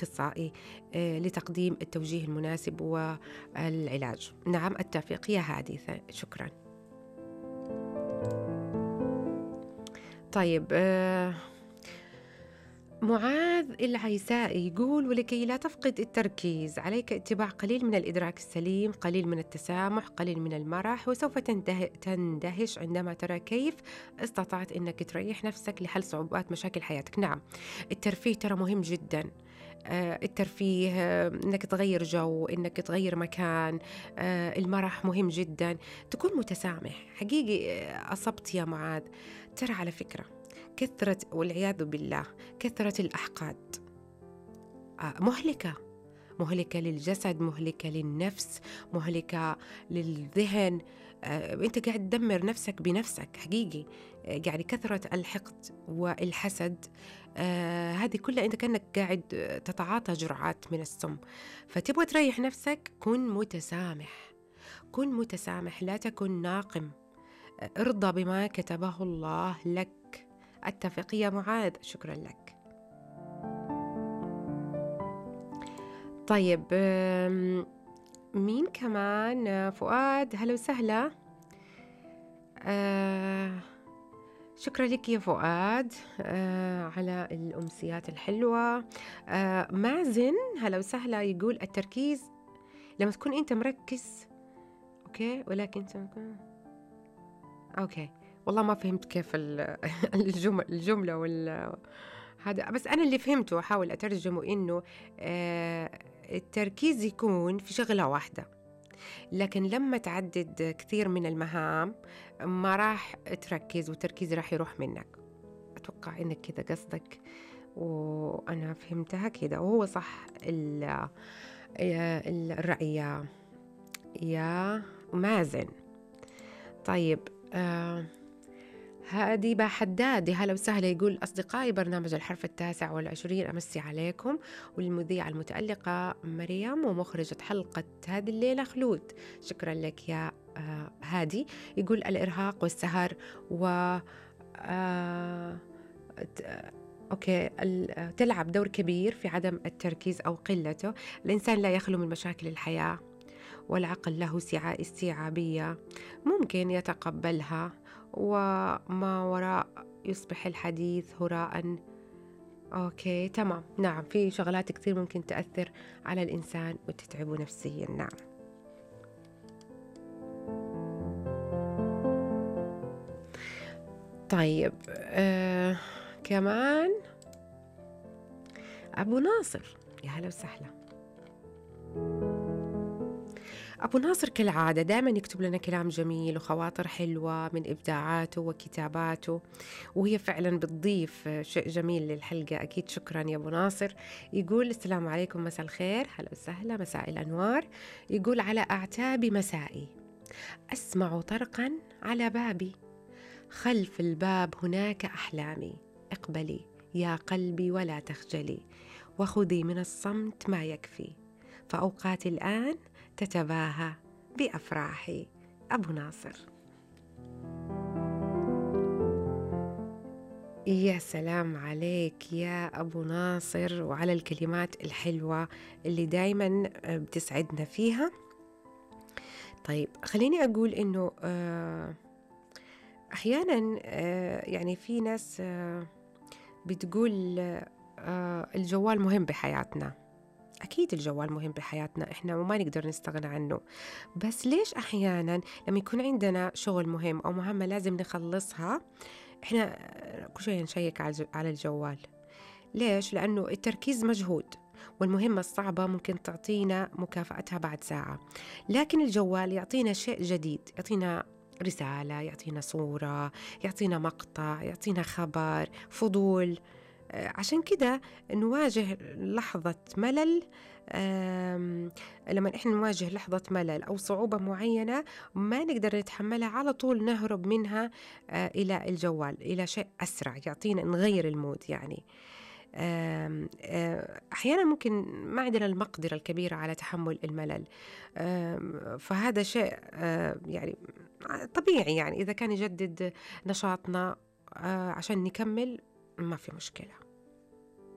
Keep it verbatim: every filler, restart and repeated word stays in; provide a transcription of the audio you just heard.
أخصائي آه، لتقديم التوجيه المناسب والعلاج. نعم أتفق يا هادي، شكرا. طيب آه، معاذ العيسائي يقول: ولكي لا تفقد التركيز عليك اتباع قليل من الإدراك السليم، قليل من التسامح، قليل من المرح، وسوف تنده- تندهش عندما ترى كيف استطعت أنك تريح نفسك لحل صعوبات مشاكل حياتك. نعم الترفيه ترى مهم جدا. آه، الترفيه، آه، أنك تغير جو، أنك تغير مكان، آه، المرح مهم جدا. تكون متسامح حقيقي. آه، أصبت يا معاذ. ترى على فكرة كثرة، والعياذ بالله، كثرة الأحقاد آه، مهلكة، مهلكة للجسد، مهلكة للنفس، مهلكة للذهن. آه، أنت قاعد تدمر نفسك بنفسك حقيقي. آه، يعني كثرة الحقد والحسد، آه، هذه كلها أنت كأنك قاعد تتعاطى جرعات من السم. فتبغى تريح نفسك، كن متسامح، كن متسامح، لا تكن ناقم. آه، ارضى بما كتبه الله لك. أتفق يا معاذ، شكرا لك. طيب آم، مين كمان؟ آه، فؤاد، هلا وسهلا. آه شكرا لك يا فؤاد آه على الأمسيات الحلوة. آه مازن، هلا وسهلا، يقول: التركيز لما تكون أنت مركز. أوكي، ولكن أنت مكون... أوكي، والله ما فهمت كيف ال- الجمل الجملة وال هذا، بس أنا اللي فهمته أحاول أترجمه إنه آه التركيز يكون في شغلة واحدة، لكن لما تعدد كثير من المهام ما راح تركز، والتركيز راح يروح منك. أتوقع إنك كذا قصدك، وأنا فهمتها كذا، وهو صح. ال- ال- الرأي يا يا مازن. طيب آه هادي بحدادي، هلا وسهلا، يقول: أصدقائي برنامج الحرف التاسع والعشرين أمسي عليكم، والمذيعة المتألقة مريم، ومخرجة حلقة هذه الليلة خلود. شكرا لك يا آه هادي. يقول: الإرهاق والسهر و آه ت- أوكي ال- تلعب دور كبير في عدم التركيز أو قلته. الإنسان لا يخلو من مشاكل الحياة، والعقل له سعة استيعابية ممكن يتقبلها، وما وراء يصبح الحديث هراء. أوكي تمام، نعم في شغلات كثير ممكن تأثر على الإنسان وتتعبه نفسيا. نعم. طيب آه كمان أبو ناصر، يا هلا وسهلا. أبو ناصر كالعادة دائما يكتب لنا كلام جميل وخواطر حلوة من إبداعاته وكتاباته، وهي فعلا بتضيف شيء جميل للحلقة. أكيد شكرا يا أبو ناصر. يقول: السلام عليكم، مساء الخير، هلا وسهلا، مساء الأنوار. يقول: على أعتاب مسائي أسمع طرقا على بابي، خلف الباب هناك أحلامي، اقبلي يا قلبي ولا تخجلي، وخذي من الصمت ما يكفي، فأوقاتي الآن تتباهى بأفراحي. أبو ناصر. يا سلام عليك يا أبو ناصر، وعلى الكلمات الحلوة اللي دايما بتسعدنا فيها. طيب خليني أقول إنه آه، أحيانا آه، يعني في ناس آه، بتقول آه، الجوال مهم بحياتنا. أكيد الجوال مهم بحياتنا إحنا وما نقدر نستغنى عنه، بس ليش أحيانا لما يكون عندنا شغل مهم أو مهمة لازم نخلصها إحنا كل شوية نشيك على الجوال؟ ليش؟ لأنه التركيز مجهود، والمهمة الصعبة ممكن تعطينا مكافأتها بعد ساعة، لكن الجوال يعطينا شيء جديد، يعطينا رسالة، يعطينا صورة، يعطينا مقطع، يعطينا خبر، فضول. عشان كده نواجه لحظة ملل. لما إحنا نواجه لحظة ملل أو صعوبة معينة ما نقدر نتحملها، على طول نهرب منها آه، إلى الجوال، إلى شيء أسرع يعطينا، نغير المود يعني. آم، آه، أحيانا ممكن ما عندنا المقدرة الكبيرة على تحمل الملل. آم، فهذا شيء آه، يعني طبيعي، يعني إذا كان يجدد نشاطنا آه، عشان نكمل ما في مشكلة.